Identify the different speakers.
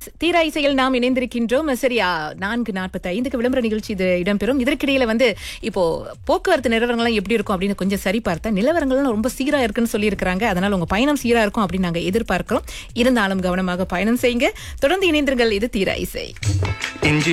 Speaker 1: தீரா இசையில் நாம் இணைந்திருக்கின்றோம். சரியா 4:45 விளம்பர நிகழ்ச்சி இது இடம்பெறும். இதற்கிடையில இப்போ போக்குவரத்து நிலவரங்கள்லாம் எப்படி இருக்கும் அப்படின்னு கொஞ்சம் சரி பார்த்தா நிலவரங்கள்லாம் ரொம்ப சீரா இருக்குன்னு சொல்லியிருக்கிறாங்க. அதனால உங்க பயணம் சீரா இருக்கும் அப்படின்னு நாங்க எதிர்பார்க்கிறோம். இருந்தாலும் கவனமாக பயணம் செய்யுங்க. தொடர்ந்து இணைந்திருங்கள். இது தீரா இசை.